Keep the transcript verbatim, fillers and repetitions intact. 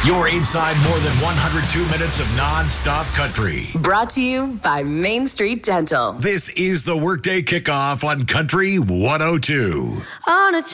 You're inside more than one hundred two minutes of non-stop country. Brought to you by Main Street Dental. This is the Workday Kickoff on Country one oh two. On a